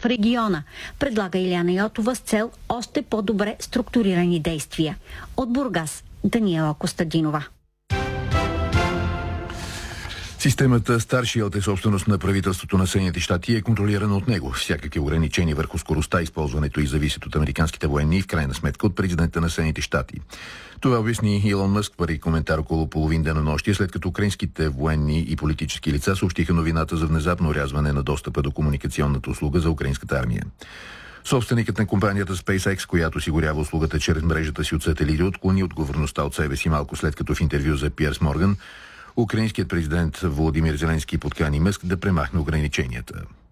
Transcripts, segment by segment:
в региона, предлага Илияна Йотова с цел още по-добре структурирани действия. От Бургас, Даниела Костадинова. Системата Старшилд е собственост на правителството на Съединените щати и е контролирана от него. Всякакви ограничения върху скоростта, използването и зависят от американските военни и в крайна сметка от президента на Съединените щати. Това обясни Илон Мъск при коментар около половин денонощие, след като украинските военни и политически лица съобщиха новината за внезапно орязване на достъпа до комуникационната услуга за украинската армия. Собственикът на компанията SpaceX, която осигурява услугата чрез мрежата си от сателити, отклони отговорността от себе си малко след като в интервю за Пиърс Морган украинският президент Володимир Зеленски подкани Мъск да премахне ограниченията.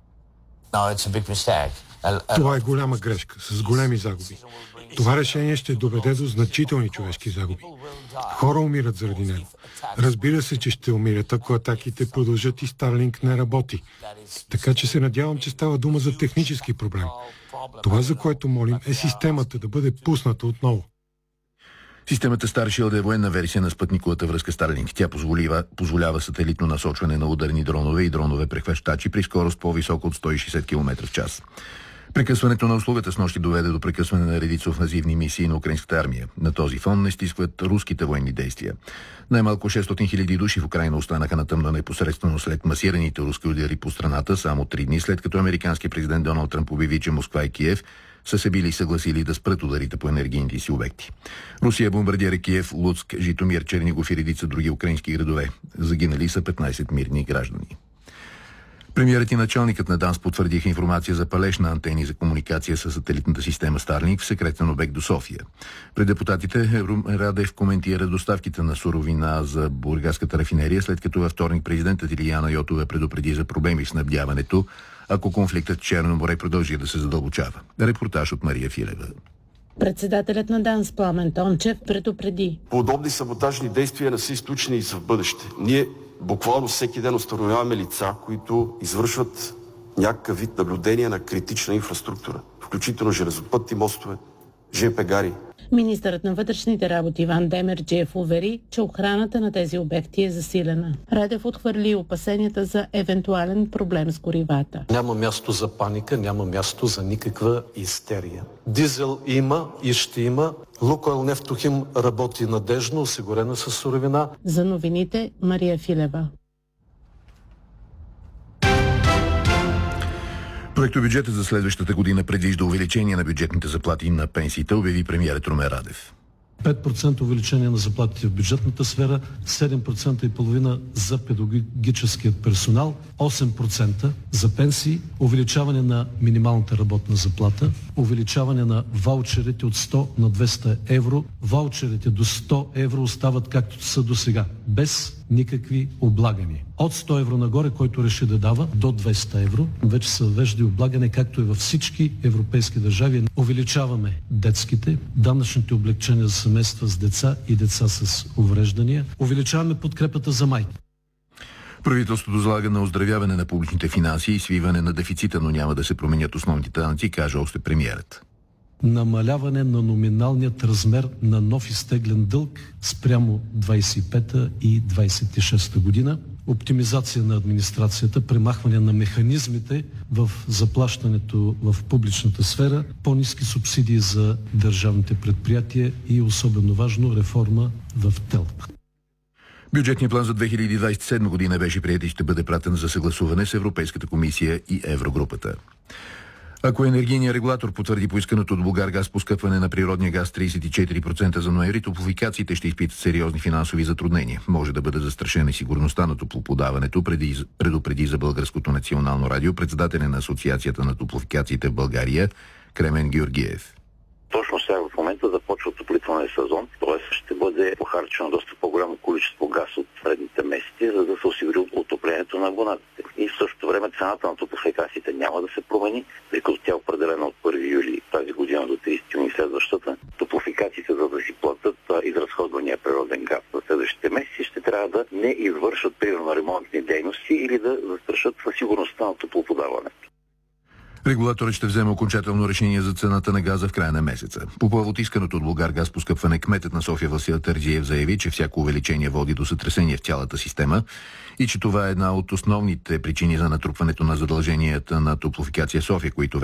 Това е голяма грешка, с големи загуби. Това решение ще доведе до значителни човешки загуби. Хора умират заради него. Разбира се, че ще умират, ако атаките продължат и Starlink не работи. Така че се надявам, че става дума за технически проблем. Това, за което молим, е системата да бъде пусната отново. Системата Старшилд е военна версия на спътниковата връзка Starlink. Тя позволява сателитно насочване на ударни дронове и дронове прехващачи при скорост по-висока от 160 км в час. Прекъсването на услугата снощи доведе до прекъсване на редица офанзивни мисии на украинската армия. На този фон не стискват руските военни действия. Най-малко 600 000 души в Украйна останаха на тъмно непосредствено след масираните руски удари по страната, само 3 дни след като американският президент Доналд Тръмп обяви, че Москва и Киев са се били съгласили да спрат ударите по енергийните си обекти. Русия бомбардира Киев, Луцк, Житомир, Чернигов и редица други украински градове. Загинали са 15 мирни граждани. Премиерът и началникът на ДАНС потвърдиха информация за палеж на антени за комуникация с сателитната система Starlink в секретен обект до София. Пред депутатите Радев коментира доставките на суровина за бургаската рафинерия, след като във вторник президентът Илияна Йотова предупреди за проблеми в снабдяването, ако конфликтът в Черно море продължи да се задълбочава. Репортаж от Мария Филева. Председателят на ДАНС Пламен Тончев предупреди: подобни саботажни действия не са изключени и за в бъдеще. Ние буквално всеки ден установяваме лица, които извършват някакъв вид наблюдение на критична инфраструктура, включително железопътни мостове, ЖП гари. Министърът на вътрешните работи Иван Демерджиев увери, че охраната на тези обекти е засилена. Радев отхвърли опасенията за евентуален проблем с горивата. Няма място за паника, няма място за никаква истерия. Дизел има и ще има. Лукойл Нефтохим работи надежно, осигурена с суровина. За новините Мария Филева. Проектобюджетът за следващата година предвижда увеличение на бюджетните заплати на пенсиите, обяви премиерът Румен Радев. 5% увеличение на заплатите в бюджетната сфера, 7,5% за педагогическият персонал, 8% за пенсии, увеличаване на минималната работна заплата, увеличаване на ваучерите от 100 на 200 евро. Ваучерите до 100 евро остават както са до сега, без никакви облагани. От 100 евро нагоре, който реши да дава, до 200 евро, вече се въвежда и облагане, както и във всички европейски държави. Увеличаваме детските, данъчните облекчения за семейства с деца и деца с увреждания. Увеличаваме подкрепата за майки. Правителството залага на оздравяване на публичните финанси и свиване на дефицита, но няма да се променят основните данъци, каже още премиерът. Намаляване на номиналният размер на нов изтеглен дълг спрямо 25-та и 26-та година, оптимизация на администрацията, премахване на механизмите в заплащането в публичната сфера, по-ниски субсидии за държавните предприятия и особено важно реформа в ТЕЛК. Бюджетният план за 2027 година беше приет и ще бъде пратен за съгласуване с Европейската комисия и Еврогрупата. Ако енергийният регулатор потвърди поисканото от Булгаргаз поскъпване на природния газ 34% за ноември, топлофикациите ще изпитат сериозни финансови затруднения. Може да бъде застрашена и сигурността на топлоподаването, предупреди за Българското национално радио председателя на Асоциацията на топлофикациите в България Кремен Георгиев. Точно сега в момента започва отоплителния сезон, т.е. ще бъде похарчено доста по-голямо количество газ от предните месеци, за да се осигури отоплението на абонатите. И в същото време цената на топлофикациите няма да се промени, тъй като тя е определена от 1 юли тази година до 30 юни следващата. Топлофикациите, за да си платят изразходвания природен газ за следващите месеци, ще трябва да не извършат примерно ремонтни дейности или да застрашат със сигурността на топлоподаването. Регулаторът ще вземе окончателно решение за цената на газа в края на месеца. По повод исканото от Булгаргаз поскъпване, кметът на София Васил Терзиев заяви, че всяко увеличение води до сътресение в цялата система и че това е една от основните причини за натрупването на задълженията на Топлофикация София, които